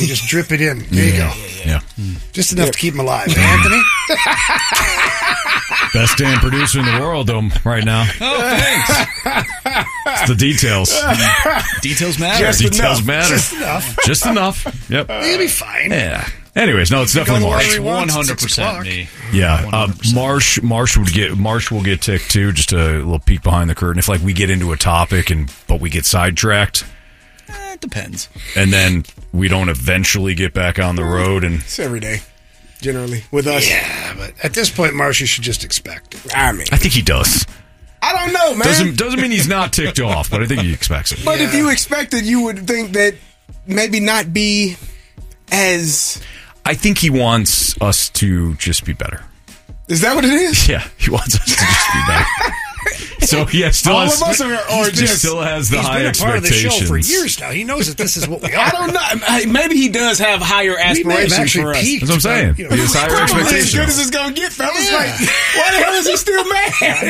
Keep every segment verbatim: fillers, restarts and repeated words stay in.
and just drip it in. There you yeah, go. Yeah, yeah, yeah. Just enough yeah. to keep him alive. Anthony? Best damn producer in the world, though, right now. Oh, thanks. It's the details. Details matter. Just details enough. matter. Just enough. Just enough. Yep. He'll be fine. Yeah. Anyways, no, it's definitely Marsh. one hundred percent me. Yeah, uh, Marsh. Marsh would get. Marsh will get ticked too. Just a little peek behind the curtain. If like we get into a topic and but we get sidetracked. Eh, it depends. And then we don't eventually get back on the road. And it's every day, generally with us. Yeah, but at this point, Marsh, you should just expect it. I mean, I think he does. I don't know, man. Doesn't doesn't mean he's not ticked off, but I think he expects it. But yeah. if you expect it, you would think that maybe not be as. I think he wants us to just be better. Is that what it is? Yeah, he wants us to just be better. So yeah, still all has, of us are, or just still has the he's high been a part of the expectations show for years now. He knows that this is what we are. I don't know. Maybe he does have higher aspirations for us. Peaked, That's what I'm saying. You know, he has higher Probably expectations. as good as it's gonna get, fellas. Yeah. Like, why the hell is he still mad?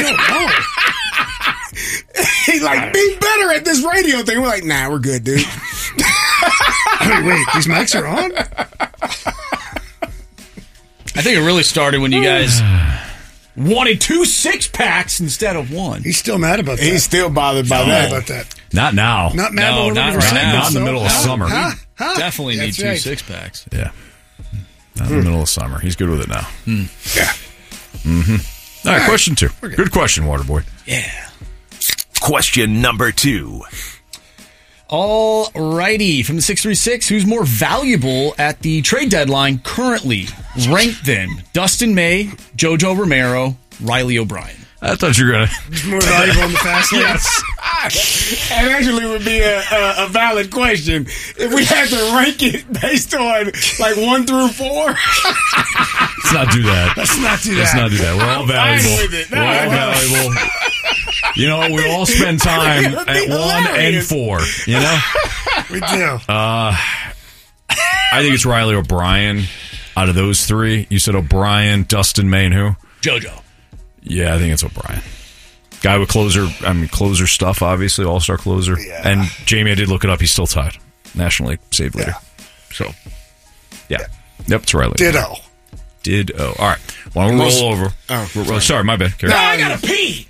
I don't know. He's like, be better at this radio thing. We're like, nah, we're good, dude. Wait, wait, these mics are on? I think it really started when you guys wanted two six packs instead of one. He's still mad about that. He's still bothered by still that. mad about that. Not now. Not mad No, about not whatever right segments, now. Not in the though. middle of Huh? summer. Huh? Huh? Definitely need That's two right. six packs. Yeah. Not in the middle of summer. He's good with it now. Mm. Yeah. Mm-hmm. All right, question two. Good. Good question, Waterboy. Yeah. Question number two. All righty. From the six three six, who's more valuable at the trade deadline currently? Rank them. Dustin May, JoJo Romero, Riley O'Brien. I thought you were going to... He's more valuable in the fast lane. Yes. That actually would be a, a, a valid question. If we had to rank it based on like one through four. Let's not do that. Let's not do that. Let's not do that. We're all I'm valuable. fine with it. No, We're all no. valuable. You know, we all spend time That'd be at one and hilarious. four. You know? We do. Uh, I think it's Riley O'Brien. Out of those three, you said O'Brien, Dustin May, and who? JoJo. Yeah, I think it's O'Brien. Guy with closer, I mean, closer stuff, obviously, all-star closer. Yeah. And Jamie, I did look it up. He's still tied. National League save leader. Yeah. So, yeah. Yep, it's Riley. Ditto. Did oh. All right. Well, we'll roll over. Oh, We're- sorry. sorry, my bad. Carry Now on. I gotta pee!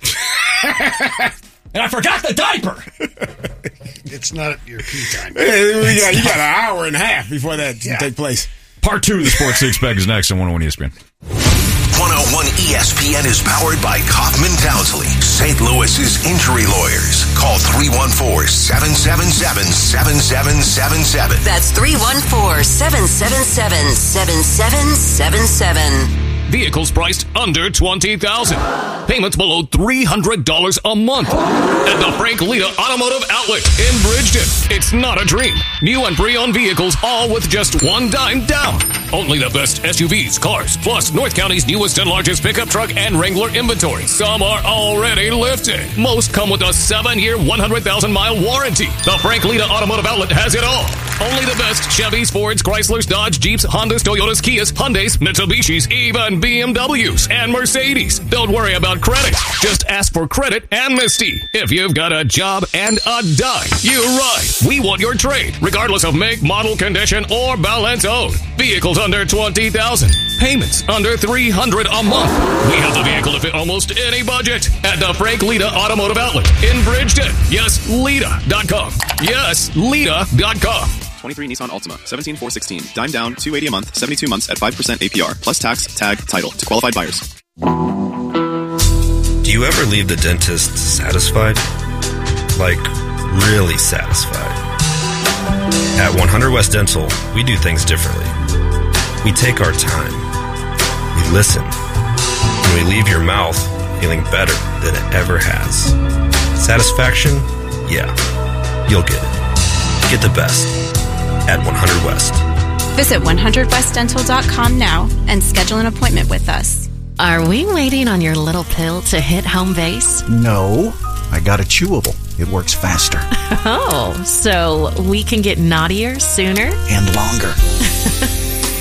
And I forgot the diaper! It's not your pee time. Yeah, you got, you got an hour and a half before that Yeah. can take place. Part two of the Sports Six Pack is next on one oh one E S P N. one oh one E S P N is powered by Kaufman Townsley, Saint Louis's injury lawyers. Call three one four, seven seven seven, seven seven seven seven. That's three one four, seven seven seven, seven seven seven seven. Vehicles priced under twenty thousand dollars. Payments below three hundred dollars a month. At the Frank Lita Automotive Outlet in Bridgeton. It's not a dream. New and pre-owned vehicles, all with just one dime down. Only the best S U Vs, cars, plus North County's newest and largest pickup truck and Wrangler inventory. Some are already lifted. Most come with a seven-year, one hundred thousand mile warranty. The Frank Lita Automotive Outlet has it all. Only the best Chevys, Fords, Chryslers, Dodge, Jeeps, Hondas, Toyotas, Kias, Hyundais, Mitsubishis, even B M Ws and Mercedes. Don't worry about credit. Just ask for credit amnesty. If you've got a job and a dime, you're right. We want your trade, regardless of make, model, condition, or balance owed. Vehicles under twenty thousand dollars. Payments under three hundred dollars a month. We have the vehicle to fit almost any budget at the Frank Lita Automotive Outlet in Bridgeton. Yes, Lita dot com. Yes, Lita dot com. twenty-three Nissan Altima, seventeen four sixteen, dime down, two eighty a month, seventy-two months at five percent A P R, plus tax, tag, title to qualified buyers. Do you ever leave the dentist satisfied? Like, really satisfied? At one hundred West Dental, we do things differently. We take our time. We listen. And we leave your mouth feeling better than it ever has. Satisfaction? Yeah. You'll get it. Get the best at one hundred West. Visit one hundred west dental dot com now and schedule an appointment with us. Are we waiting on your little pill to hit home base? No, I got a chewable. It works faster. Oh, so we can get naughtier sooner? And longer.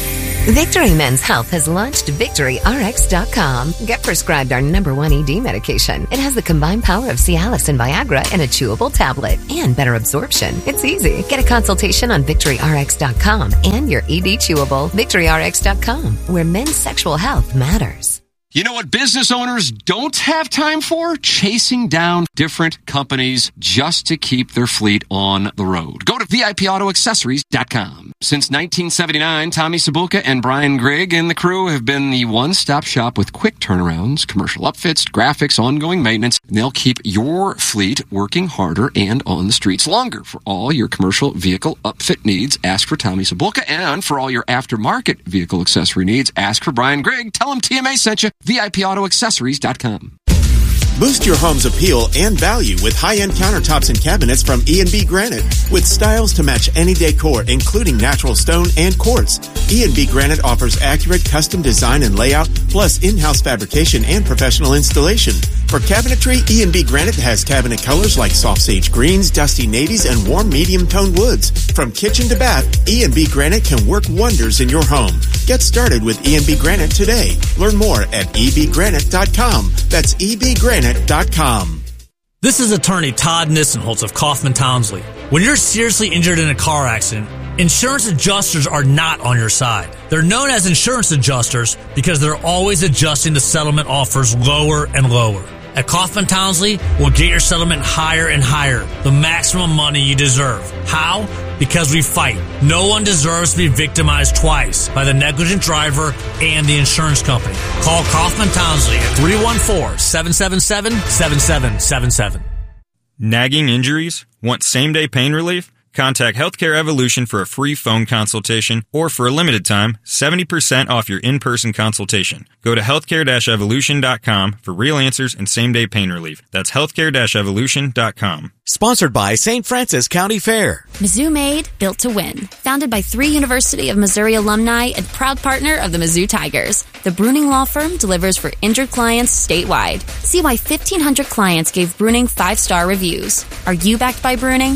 Victory Men's Health has launched Victory R X dot com. Get prescribed our number one E D medication. It has the combined power of Cialis and Viagra in a chewable tablet and better absorption. It's easy. Get a consultation on Victory R X dot com and your E D chewable. Victory R X dot com, where men's sexual health matters. You know what business owners don't have time for? Chasing down different companies just to keep their fleet on the road. Go to V I P auto accessories dot com. Since nineteen seventy-nine, Tommy Sabulka and Brian Grigg and the crew have been the one-stop shop with quick turnarounds, commercial upfits, graphics, ongoing maintenance. And they'll keep your fleet working harder and on the streets longer. For all your commercial vehicle upfit needs, ask for Tommy Sabulka. And for all your aftermarket vehicle accessory needs, ask for Brian Grigg. Tell him T M A sent you. V I P auto accessories dot com. Boost your home's appeal and value with high-end countertops and cabinets from E and B Granite. With styles to match any decor, including natural stone and quartz, E and B Granite offers accurate custom design and layout, plus in-house fabrication and professional installation. For cabinetry, E and B Granite has cabinet colors like soft sage greens, dusty navies, and warm medium-toned woods. From kitchen to bath, E and B Granite can work wonders in your home. Get started with E and B Granite today. Learn more at E B granite dot com. That's E B granite dot com. This is attorney Todd Nissenholtz of Kaufman Townsley. When you're seriously injured in a car accident, insurance adjusters are not on your side. They're known as insurance adjusters because they're always adjusting the settlement offers lower and lower. At Kaufman Townsley, we'll get your settlement higher and higher, the maximum money you deserve. How? Because we fight. No one deserves to be victimized twice by the negligent driver and the insurance company. Call Kaufman Townsley at three one four, seven seven seven, seven seven seven seven. Nagging injuries? Want same-day pain relief? Contact Healthcare Evolution for a free phone consultation, or for a limited time, seventy percent off your in-person consultation. Go to healthcare dash evolution dot com for real answers and same-day pain relief. That's healthcare dash evolution dot com. Sponsored by Saint Francis County Fair. Mizzou Made, built to win. Founded by three University of Missouri alumni and proud partner of the Mizzou Tigers, the Bruning Law Firm delivers for injured clients statewide. See why fifteen hundred clients gave Bruning five-star reviews. Are you backed by Bruning?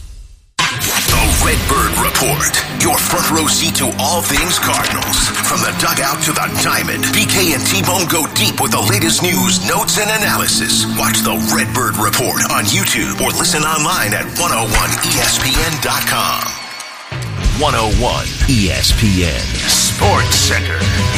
The Redbird Report. Your front row seat to all things Cardinals. From the dugout to the diamond, B K and T-Bone go deep with the latest news, notes, and analysis. Watch the Redbird Report on YouTube or listen online at one oh one E S P N dot com. one oh one E S P N Sports Center.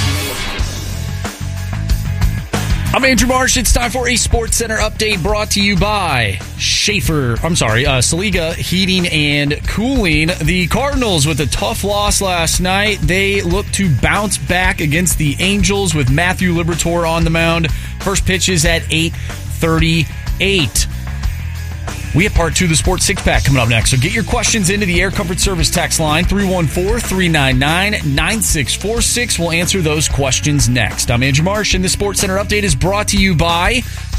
I'm Andrew Marsh. It's time for a Sports Center update brought to you by Schaefer. I'm sorry, uh, Saliga Heating and Cooling. The Cardinals, with a tough loss last night, they look to bounce back against the Angels with Matthew Liberatore on the mound. First pitch is at eight thirty-eight. We have part two of the Sports Six Pack coming up next. So get your questions into the Air Comfort Service text line, three one four, three nine nine, nine six four six. We'll answer those questions next. I'm Andrew Marsh, and the Sports Center update is brought to you by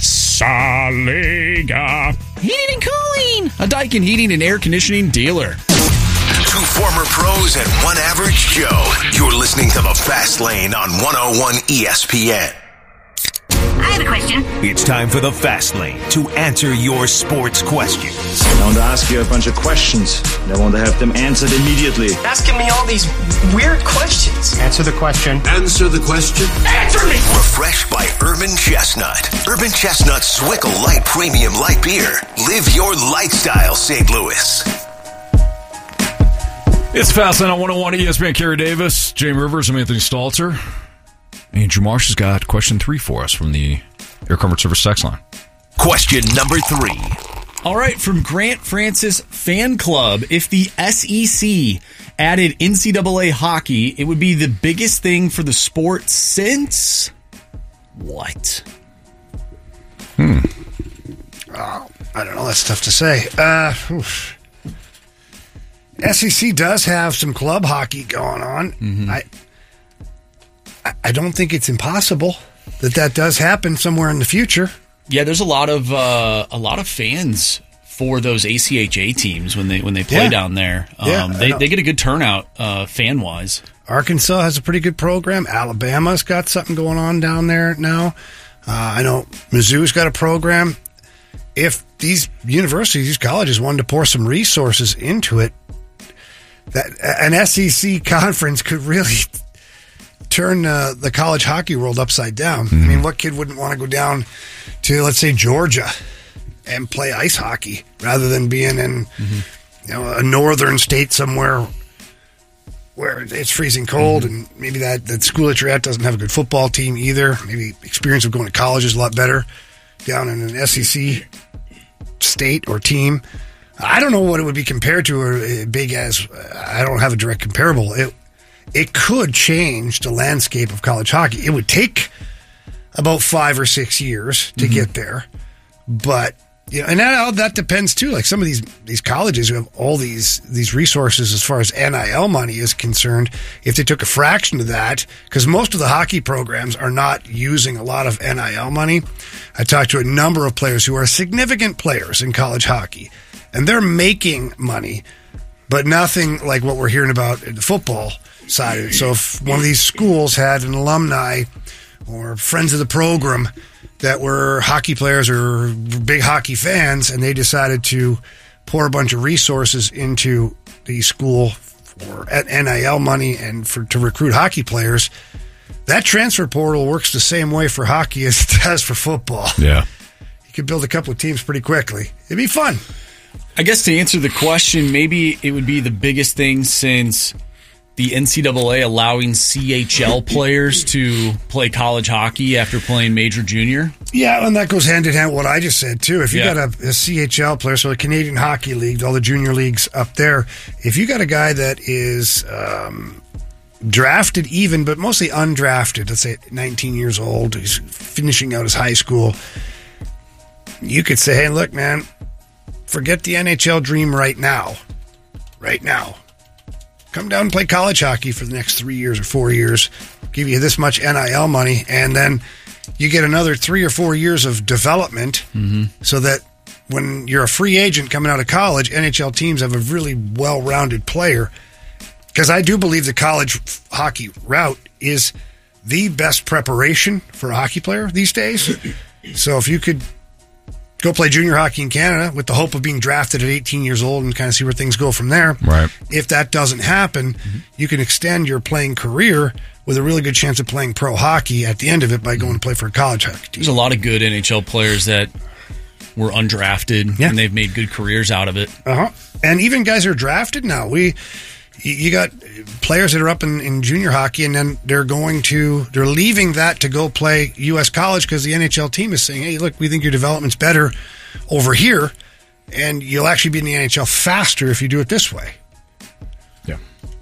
Saliga Heating and Cooling, a Daikin heating and air conditioning dealer. Two former pros and one average Joe. You're listening to The Fast Lane on one oh one E S P N. I have a question. It's time for the Fast Lane to answer your sports questions. I want to ask you a bunch of questions. I want to have them answered immediately. Asking me all these weird questions. Answer the question. Answer the question. Answer me! Refreshed by Urban Chestnut. Urban Chestnut Swickle Light Premium Light Beer. Live your lifestyle, Saint Louis. It's Fast Lane on one oh one E S P N. Kerry Davis, Jamie Rivers, I'm Anthony Stalter. Andrew Marsh has got question three for us from the Air Comfort Service text line. Question number three. All right, from Grant Francis Fan Club. If the S E C added N C double A hockey, it would be the biggest thing for the sport since what? Hmm. Oh, I don't know. That's tough to say. Uh, oof. S E C does have some club hockey going on. Mm-hmm. I. I don't think it's impossible that that does happen somewhere in the future. Yeah, there's a lot of uh, a lot of fans for those A C H A teams when they when they play yeah. down there. Um, yeah, they they get a good turnout uh, fan wise. Arkansas has a pretty good program. Alabama's got something going on down there now. Uh, I know Mizzou's got a program. If these universities, these colleges wanted to pour some resources into it, that an S E C conference could really turn uh, the college hockey world upside down. Mm-hmm. I mean, what kid wouldn't want to go down to, let's say, Georgia and play ice hockey rather than being in mm-hmm. you know, a northern state somewhere where it's freezing cold mm-hmm. and maybe that, that school that you're at doesn't have a good football team either. Maybe experience of going to college is a lot better down in an S E C state or team. I don't know what it would be compared to or big as. I don't have a direct comparable. It it could change the landscape of college hockey. It would take about five or six years to mm-hmm. get there, but you know, and that, that depends too. Like some of these these colleges who have all these these resources as far as N I L money is concerned, if they took a fraction of that, because most of the hockey programs are not using a lot of N I L money. I talked to a number of players who are significant players in college hockey, and they're making money, but nothing like what we're hearing about in the football side of it. So if one of these schools had an alumni or friends of the program that were hockey players or big hockey fans, and they decided to pour a bunch of resources into the school for N I L money and for to recruit hockey players, that transfer portal works the same way for hockey as it does for football. Yeah. You could build a couple of teams pretty quickly. It'd be fun. I guess to answer the question, maybe it would be the biggest thing since the N C double A allowing C H L players to play college hockey after playing major junior. Yeah, and that goes hand in hand with what I just said, too. If you yeah. got a, a C H L player, so the Canadian Hockey League, all the junior leagues up there, if you got a guy that is um, drafted even, but mostly undrafted, let's say nineteen years old, he's finishing out his high school, you could say, hey, look, man, forget the N H L dream right now. Right now. Come down and play college hockey for the next three years or four years, give you this much N I L money, and then you get another three or four years of development mm-hmm. so that when you're a free agent coming out of college, N H L teams have a really well-rounded player. Because I do believe the college hockey route is the best preparation for a hockey player these days. So if you could go play junior hockey in Canada with the hope of being drafted at eighteen years old and kind of see where things go from there. Right. If that doesn't happen, mm-hmm. you can extend your playing career with a really good chance of playing pro hockey at the end of it by going to play for a college hockey team. There's a lot of good N H L players that were undrafted, yeah. and they've made good careers out of it. Uh-huh. And even guys who are drafted now. We... You got players that are up in, in junior hockey, and then they're going to, they're leaving that to go play U S college because the N H L team is saying, hey, look, we think your development's better over here, and you'll actually be in the N H L faster if you do it this way. Yeah.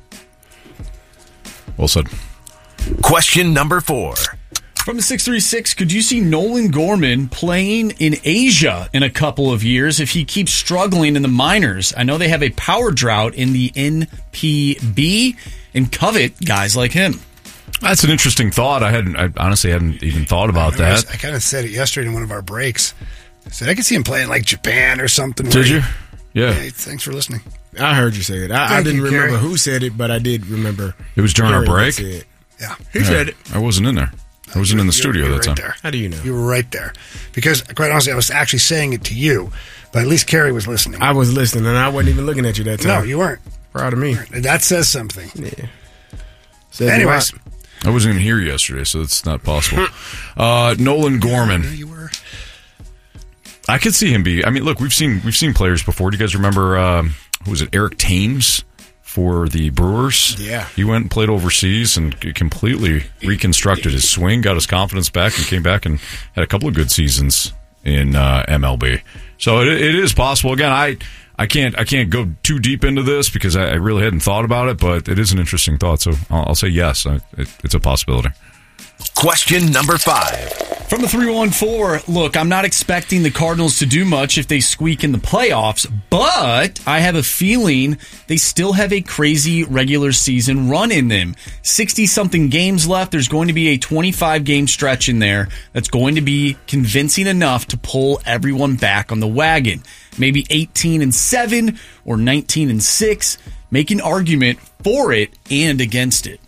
Well said. Question number four. From the six three six, could you see Nolan Gorman playing in Asia in a couple of years if he keeps struggling in the minors? I know they have a power drought in the N P B and covet guys like him. That's an interesting thought. I hadn't, I honestly hadn't even thought about I that. I, I kind of said it yesterday in one of our breaks. I said I could see him playing like Japan or something. Did you? He, yeah. Hey, thanks for listening. I heard you say it. I, I didn't you, remember Gary. who said it, but I did remember. It was during Gary our break? Yeah. Who yeah. said it? I wasn't in there. I wasn't in the studio that right time. There. How do you know? You were right there. Because, quite honestly, I was actually saying it to you, but at least Carrie was listening. I was listening, and I wasn't even looking at you that time. No, you weren't. Proud of me. That says something. Yeah. Says Anyways. I wasn't even here yesterday, so it's not possible. uh, Nolan Gorman. You were. I could see him be. I mean, look, we've seen we've seen players before. Do you guys remember, um, who was it, Eric Thames? For the Brewers. Yeah. He went and played overseas and completely reconstructed his swing, got his confidence back, and came back and had a couple of good seasons in uh, M L B. So it, it is possible. Again, I I can't I can't go too deep into this because I, I really hadn't thought about it, but it is an interesting thought. So I'll, I'll say yes. I, it, it's a possibility. Question number five. From the three one four, look, I'm not expecting the Cardinals to do much if they squeak in the playoffs, but I have a feeling they still have a crazy regular season run in them. sixty-something games left. There's going to be a twenty-five game stretch in there that's going to be convincing enough to pull everyone back on the wagon. Maybe eighteen and seven or nineteen and six. Make an argument for it and against it.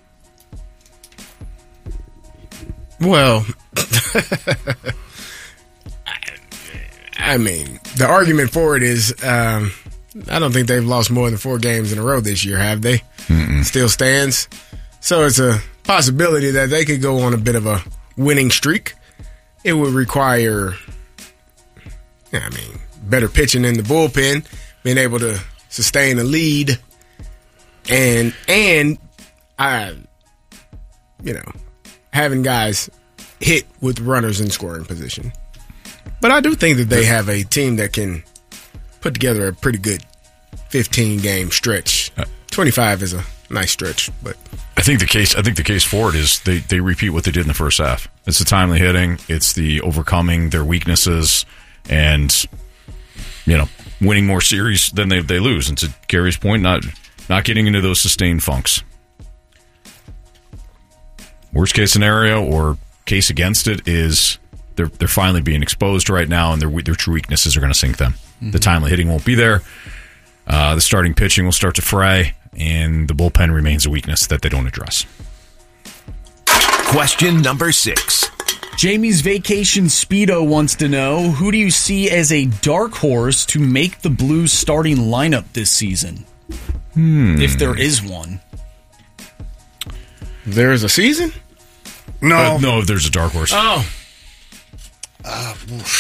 Well, I mean, the argument for it is um, I don't think they've lost more than four games in a row this year, have they? Mm-mm. Still stands. So it's a possibility that they could go on a bit of a winning streak. It would require, I mean, better pitching in the bullpen, being able to sustain a lead, and and I, you know, having guys hit with runners in scoring position. But I do think that they have a team that can put together a pretty good fifteen game stretch. twenty-five is a nice stretch, but I think the case I think the case for it is they, they repeat what they did in the first half. It's the timely hitting, it's the overcoming their weaknesses, and you know, winning more series than they they lose. And to Gary's point, not not getting into those sustained funks. Worst case scenario or case against it is they're they're finally being exposed right now, and their their true weaknesses are going to sink them. Mm-hmm. The timely hitting won't be there. Uh, the starting pitching will start to fray, and the bullpen remains a weakness that they don't address. Question number six. Jamie's Vacation Speedo wants to know, who do you see as a dark horse to make the Blues starting lineup this season? Hmm. If there is one. There is a season? No. Uh, no, there's a dark horse. Oh. Uh,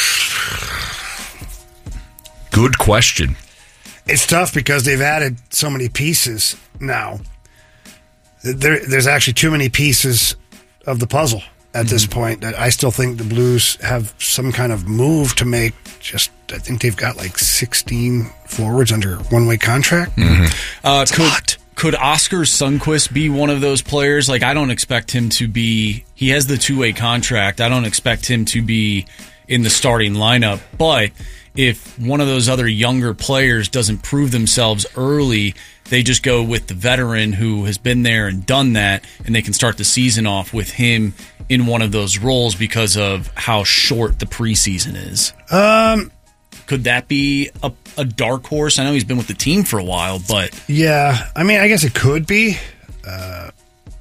Good question. It's tough because they've added so many pieces now. There, there's actually too many pieces of the puzzle at mm-hmm. this point. I still think the Blues have some kind of move to make. Just, I think they've got like sixteen forwards under one-way contract. Mm-hmm. Uh, could, could Oscar Sundqvist be one of those players? Like, I don't expect him to be. He has the two-way contract. I don't expect him to be in the starting lineup, but if one of those other younger players doesn't prove themselves early, they just go with the veteran who has been there and done that, and they can start the season off with him in one of those roles because of how short the preseason is. Um, Could that be a, a dark horse? I know he's been with the team for a while, but... Yeah, I mean, I guess it could be. Uh,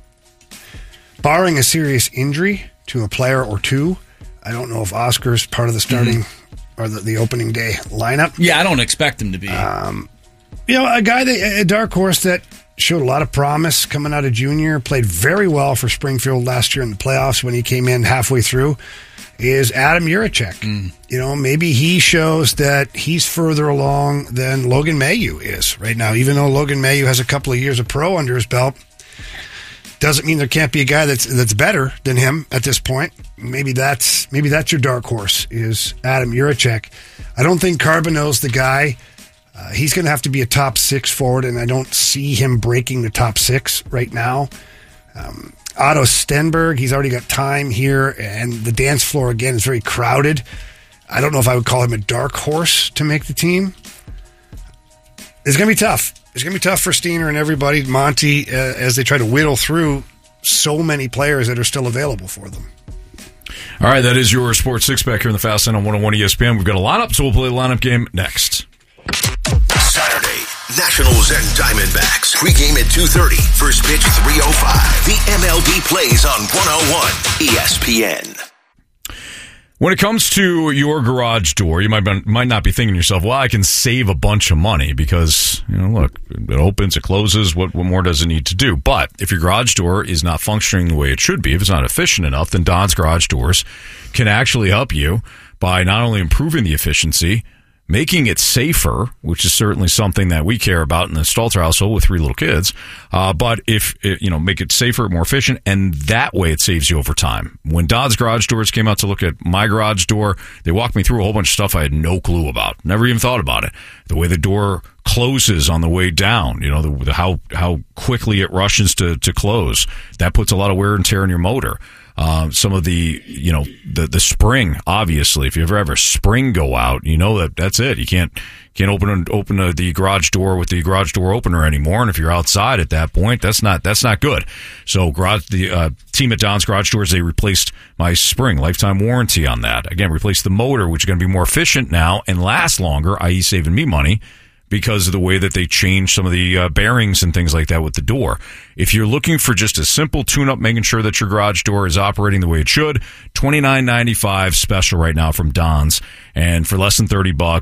barring a serious injury to a player or two, I don't know if Oscar's part of the starting... Mm-hmm. or the, the opening day lineup. Yeah, I don't expect him to be. Um, you know, a guy, that a dark horse that showed a lot of promise coming out of junior, played very well for Springfield last year in the playoffs when he came in halfway through, is Adam Juracek. Mm. You know, maybe he shows that he's further along than Logan Mailloux is right now. Even though Logan Mailloux has a couple of years of pro under his belt, doesn't mean there can't be a guy that's that's better than him at this point. Maybe that's maybe that's your dark horse, is Adam Juracek. I don't think Carbonneau's the guy. Uh, he's going to have to be a top six forward, and I don't see him breaking the top six right now. Um, Otto Stenberg, he's already got time here, and the dance floor, again, is very crowded. I don't know if I would call him a dark horse to make the team. It's going to be tough. It's going to be tough for Steiner and everybody, Monty, uh, as they try to whittle through so many players that are still available for them. All right, that is your Sports Six-Pack here in the Fast Lane on one oh one E S P N. We've got a lineup, so we'll play the lineup game next. Saturday, Nationals and Diamondbacks. Pregame at two thirty. First pitch three oh five. The M L B plays on one oh one E S P N. When it comes to your garage door, you might be, might not be thinking to yourself, well, I can save a bunch of money because, you know, look, it opens, it closes, what, what more does it need to do? But if your garage door is not functioning the way it should be, if it's not efficient enough, then Don's Garage Doors can actually help you by not only improving the efficiency, making it safer, which is certainly something that we care about in the Stalter household with three little kids. Uh, but if, it, you know, make it safer, more efficient, and that way it saves you over time. When Dodd's Garage Doors came out to look at my garage door, they walked me through a whole bunch of stuff I had no clue about. Never even thought about it. The way the door closes on the way down, you know, the, the how, how quickly it rushes to, to close. That puts a lot of wear and tear in your motor. Uh, some of the, you know, the the spring, obviously, if you ever have a spring go out, you know that that's it. You can't can't open open a, the garage door with the garage door opener anymore. And if you're outside at that point, that's not that's not good. So garage the uh, team at Don's Garage Doors, they replaced my spring, lifetime warranty on that. Again, replaced the motor, which is going to be more efficient now and last longer, that is saving me money, because of the way that they changed some of the uh, bearings and things like that with the door. If you're looking for just a simple tune-up, making sure that your garage door is operating the way it should, twenty-nine ninety-five special right now from Don's. And for less than thirty bucks,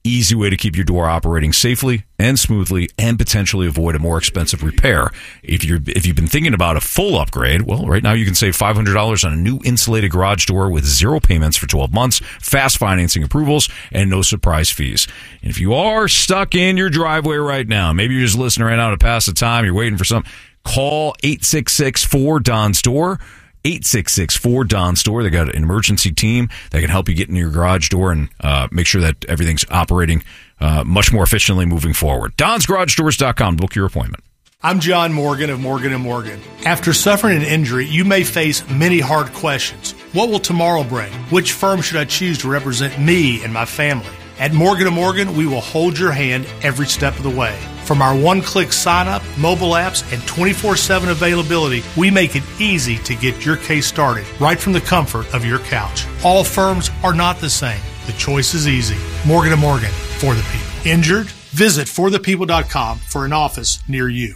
easy way to keep your door operating safely and smoothly and potentially avoid a more expensive repair. If you're if you've been thinking about a full upgrade, well, right now you can save five hundred dollars on a new insulated garage door with zero payments for twelve months, fast financing approvals, and no surprise fees. And if you are stuck in your driveway right now, maybe you're just listening right now to pass the time, you're waiting for something, call eight six six four D O N STORE. eight six six four D O N STORE. They got an emergency team that can help you get into your garage door and uh, make sure that everything's operating uh, much more efficiently moving forward. Don's Garage Doors dot com. Book your appointment. I'm John Morgan of Morgan and Morgan. After suffering an injury, you may face many hard questions. What will tomorrow bring? Which firm should I choose to represent me and my family? At Morgan and Morgan, we will hold your hand every step of the way. From our one-click sign-up, mobile apps, and twenty-four seven availability, we make it easy to get your case started right from the comfort of your couch. All firms are not the same. The choice is easy. Morgan and Morgan, for the people. Injured? Visit for the people dot com for an office near you.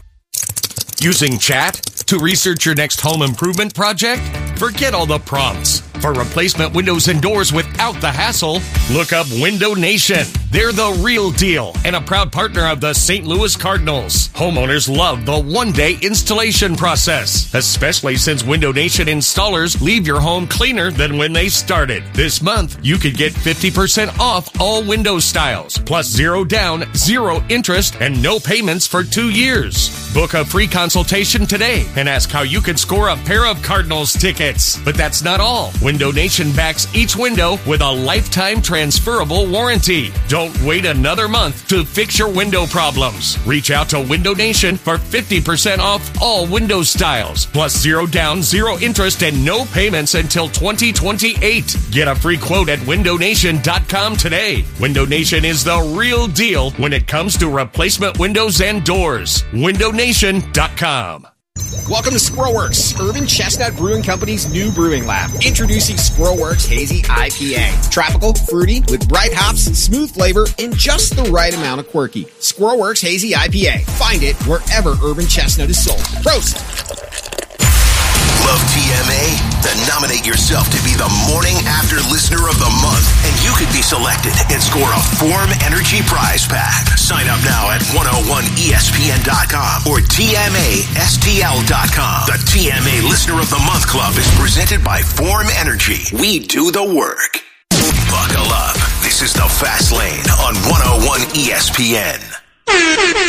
Using chat to research your next home improvement project? Forget all the prompts. For replacement windows and doors without the hassle, look up Window Nation. They're the real deal and a proud partner of the Saint Louis Cardinals. Homeowners love the one-day installation process, especially since Window Nation installers leave your home cleaner than when they started. This month, you could get fifty percent off all window styles, plus zero down, zero interest, and no payments for two years. Book a free consultation today and ask how you could score a pair of Cardinals tickets. But that's not all. Window Nation backs each window with a lifetime transferable warranty. Don't wait another month to fix your window problems. Reach out to Window Nation for fifty percent off all window styles, plus zero down, zero interest, and no payments until twenty twenty-eight. Get a free quote at window nation dot com today. Window Nation is the real deal when it comes to replacement windows and doors. window nation dot com. Welcome to Squirrelworks, Urban Chestnut Brewing Company's new brewing lab. Introducing Squirrelworks Hazy I P A. Tropical, fruity, with bright hops, smooth flavor, and just the right amount of quirky. Squirrelworks Hazy I P A. Find it wherever Urban Chestnut is sold. Prost! Love T M A? Then nominate yourself to be the Morning After Listener of the Month, and you could be selected and score a Form Energy prize pack. Sign up now at one oh one E S P N dot com or T M A S T L dot com. The T M A Listener of the Month Club is presented by Form Energy. We do the work. Buckle up. This is the Fast Lane on one oh one E S P N.